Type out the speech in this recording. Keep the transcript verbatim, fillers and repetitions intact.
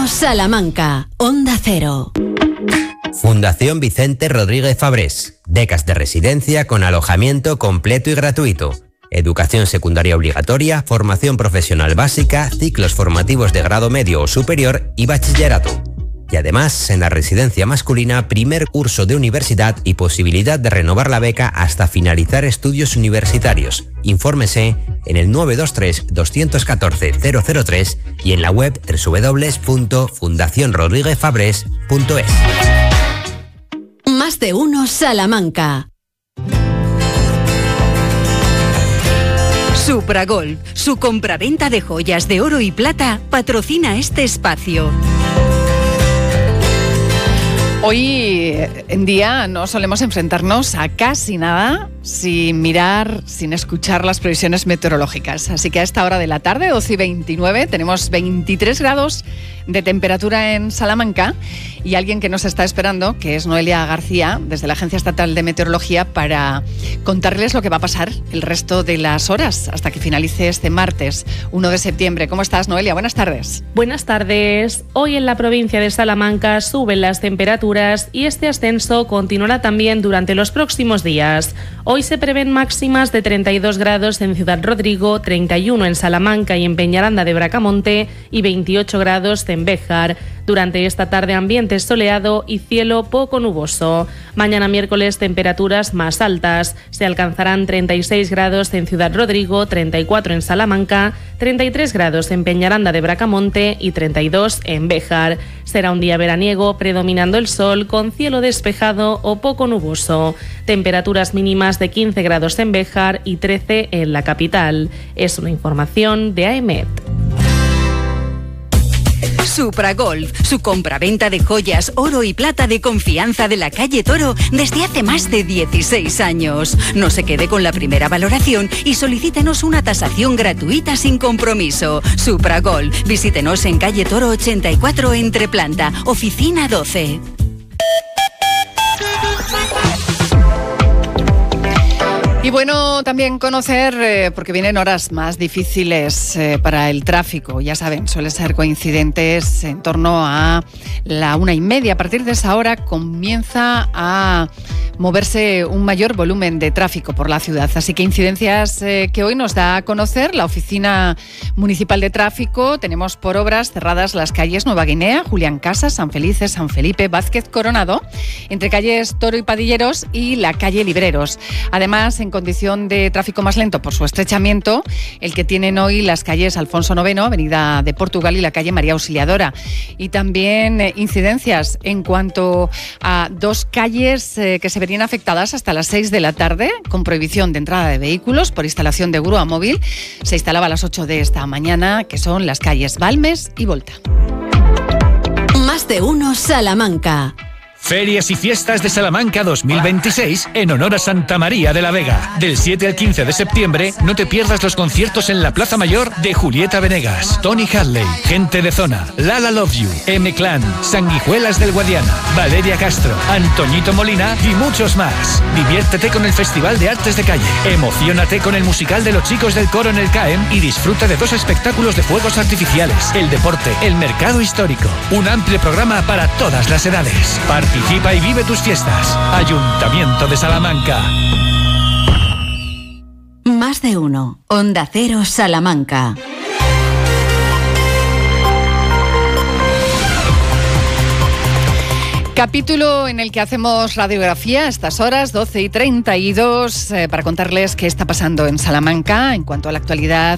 Salamanca, Onda Cero. Fundación Vicente Rodríguez Fabrés. Becas de residencia con alojamiento completo y gratuito. Educación secundaria obligatoria, formación profesional básica, ciclos formativos de grado medio o superior y bachillerato. Y además, en la residencia masculina, primer curso de universidad y posibilidad de renovar la beca hasta finalizar estudios universitarios. Infórmese en el nueve dos tres, dos uno cuatro, cero cero tres y en la web doble u doble u doble u punto fundación rodríguez fabrés punto es. Más de uno Salamanca. Supragolf, su compraventa de joyas de oro y plata, patrocina este espacio. Hoy en día no solemos enfrentarnos a casi nada sin mirar, sin escuchar las previsiones meteorológicas. Así que a esta hora de la tarde, doce y veintinueve, tenemos veintitrés grados de temperatura en Salamanca y alguien que nos está esperando, que es Noelia García, desde la Agencia Estatal de Meteorología, para contarles lo que va a pasar el resto de las horas hasta que finalice este martes, uno de septiembre. ¿Cómo estás, Noelia? Buenas tardes. Buenas tardes. Hoy en la provincia de Salamanca suben las temperaturas y este ascenso continuará también durante los próximos días. Hoy se prevén máximas de treinta y dos grados en Ciudad Rodrigo, treinta y uno en Salamanca y en Peñaranda de Bracamonte y veintiocho grados en Béjar. Durante esta tarde ambiente soleado y cielo poco nuboso. Mañana miércoles temperaturas más altas. Se alcanzarán treinta y seis grados en Ciudad Rodrigo, treinta y cuatro en Salamanca, treinta y tres grados en Peñaranda de Bracamonte y treinta y dos en Béjar. Será un día veraniego predominando el sol con cielo despejado o poco nuboso. Temperaturas mínimas de quince grados en Béjar y trece en la capital. Es una información de AEMET. Supragolf, su compraventa de joyas, oro y plata de confianza de la calle Toro desde hace más de dieciséis años. No se quede con la primera valoración y solicítenos una tasación gratuita sin compromiso. Supragolf, visítenos en calle Toro ochenta y cuatro Entreplanta, oficina doce. Y bueno, también conocer, eh, porque vienen horas más difíciles eh, para el tráfico. Ya saben, suelen ser coincidentes en torno a la una y media. A partir de esa hora comienza a moverse un mayor volumen de tráfico por la ciudad. Así que incidencias eh, que hoy nos da a conocer la Oficina Municipal de Tráfico. Tenemos por obras cerradas las calles Nueva Guinea, Julián Casas, San Felice, San Felipe, Vázquez Coronado, entre calles Toro y Padilleros y la calle Libreros. Además, en condición de tráfico más lento por su estrechamiento, el que tienen hoy las calles Alfonso noveno, Avenida de Portugal y la calle María Auxiliadora. Y también eh, incidencias en cuanto a dos calles eh, que se verían afectadas hasta las seis de la tarde, con prohibición de entrada de vehículos por instalación de grúa móvil. Se instalaba a las ocho de esta mañana, que son las calles Balmes y Volta. Más de uno Salamanca. Ferias y Fiestas de Salamanca dos mil veintiséis en honor a Santa María de la Vega. Del siete al quince de septiembre no te pierdas los conciertos en la Plaza Mayor de Julieta Venegas, Tony Hadley, Gente de Zona, Lala Love You, M-Clan, Sanguijuelas del Guadiana, Valeria Castro, Antoñito Molina y muchos más. Diviértete con el Festival de Artes de Calle. Emociónate con el musical de los chicos del coro en el C A E M y disfruta de dos espectáculos de fuegos artificiales, el deporte, el mercado histórico. Un amplio programa para todas las edades. Participa y vive tus fiestas. Ayuntamiento de Salamanca. Más de uno. Onda Cero Salamanca. Capítulo en el que hacemos radiografía a estas horas, doce y treinta y dos, eh, para contarles qué está pasando en Salamanca en cuanto a la actualidad